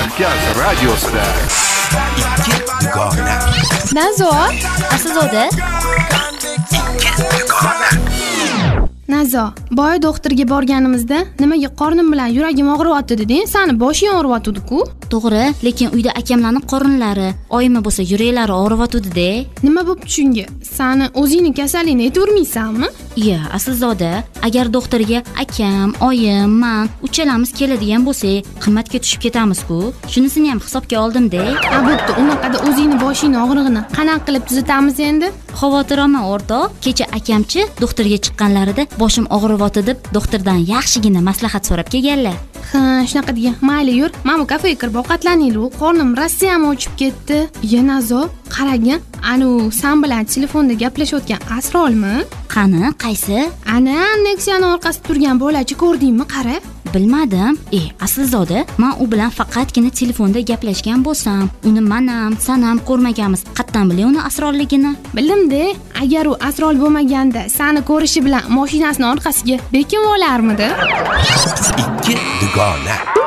Markaz radiosida ikki dugona. Nazo, Aslzoda. Nazo, boya doktorga borganimizda nimaga qornim bilan yuragim og'riyotdi deding? Sani boshing og'riyotdi-ku? To'g'ri, lekin uyda akamlarning qorinlari, oyimi bo'lsa yuraklari og'riyotdi-da. Nima bo'pti shunga? Sani o'zingning kasalligini aytvermaysanmi? Iya, Aslzoda, agar doktorga akam, oyim, men uchalamiz keladigan bo'lsak, qimmatga tushib ketamiz-ku. Shunisini ham hisobga oldim-da. Ha, bo'pti, unaqada o'zingning boshingning og'rig'ini qanaqa qilib tuzatamiz endi? Xavotir olma, o'rtoq. Kecha akamchi doktorga chiqqanlarida boshim og'riyotdi deb doktordan yaxshigina maslahat so'rab kelganlar. Ha, shunaqa degan. Mayli, yur. Mana kafega kirib ovqatlanaylik. Qornim Rossiyami ochib ketdi. Ya Nazo, qaragin. Anu san bilan telefonda gaplashayotgan Asrolmi? Qani, qaysi? Ana Nexia'ning orqasida turgan bolachi ko'rdingmi? Qara. Bilmadim. Aslzoda, men u bilan faqatgina telefonda gaplashgan bo'lsam, uni manam, sanam ko'rmaganmiz. Qattan bilay uni asrorligini? Bildim-da. Agar u Asrol bo'lmaganda, seni ko'rishi bilan mashinasining orqasiga bekin olarmidi? Ikki dugona.